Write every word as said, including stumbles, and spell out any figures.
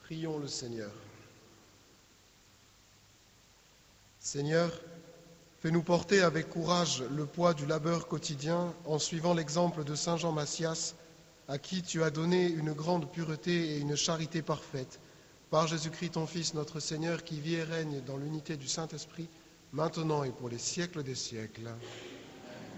Prions le Seigneur. Seigneur, fais-nous porter avec courage le poids du labeur quotidien en suivant l'exemple de Saint Jean Massias, à qui tu as donné une grande pureté et une charité parfaite, par Jésus-Christ ton Fils, notre Seigneur, qui vit et règne dans l'unité du Saint-Esprit, maintenant et pour les siècles des siècles.